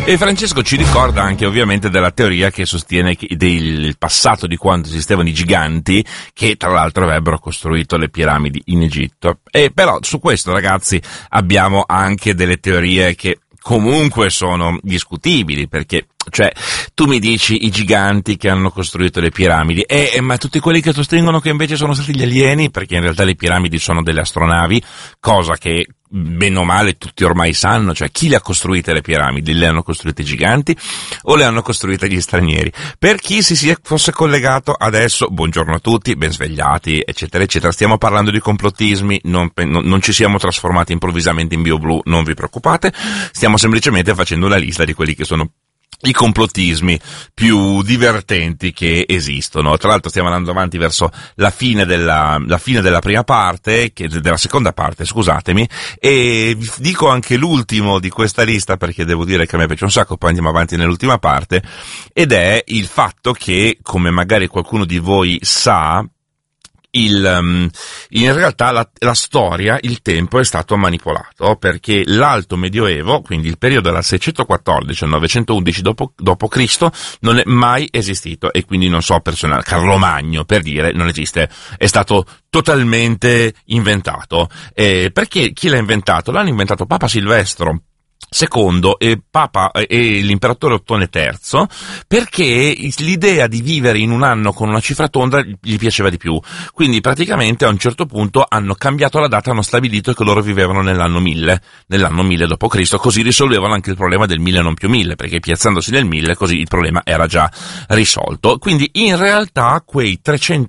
E Francesco ci ricorda anche ovviamente della teoria che sostiene del passato di quando esistevano i giganti, che tra l'altro avrebbero costruito le piramidi in Egitto. E però su questo, ragazzi, abbiamo anche delle teorie che comunque sono discutibili, perché cioè tu mi dici i giganti che hanno costruito le piramidi, ma tutti quelli che sostengono che invece sono stati gli alieni, perché in realtà le piramidi sono delle astronavi, cosa che bene o male tutti ormai sanno, cioè chi le ha costruite le piramidi? Le hanno costruite i giganti o le hanno costruite gli stranieri? Per chi fosse collegato adesso, buongiorno a tutti, ben svegliati, eccetera, eccetera, stiamo parlando di complottismi, non ci siamo trasformati improvvisamente in BioBlue, non vi preoccupate, stiamo semplicemente facendo una lista di quelli che sono i complottismi più divertenti che esistono. Tra l'altro stiamo andando avanti verso la fine della prima parte, della seconda parte, scusatemi, e vi dico anche l'ultimo di questa lista, perché devo dire che a me piace un sacco, poi andiamo avanti nell'ultima parte, ed è il fatto che, come magari qualcuno di voi sa, in realtà la storia, il tempo è stato manipolato, perché l'Alto Medioevo, quindi il periodo dal 614 al 911 dopo Cristo, non è mai esistito, e quindi non so, Carlo Magno, per dire, non esiste, è stato totalmente inventato. Perché chi l'ha inventato? L'hanno inventato Papa Silvestro secondo e l'imperatore Ottone III, perché l'idea di vivere in un anno con una cifra tonda gli piaceva di più. Quindi praticamente a un certo punto hanno cambiato la data, hanno stabilito che loro vivevano nell'anno 1000 dopo Cristo, così risolvevano anche il problema del 1000 non più 1000, perché piazzandosi nel 1000 così il problema era già risolto. Quindi in realtà quei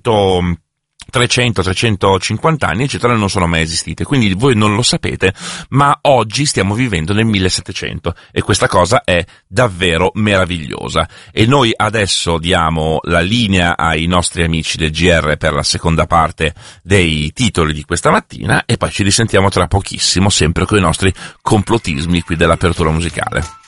350 anni, eccetera, non sono mai esistite, quindi voi non lo sapete, ma oggi stiamo vivendo nel 1700 e questa cosa è davvero meravigliosa. E noi adesso diamo la linea ai nostri amici del GR per la seconda parte dei titoli di questa mattina, e poi ci risentiamo tra pochissimo, sempre con i nostri complottismi qui dell'apertura musicale.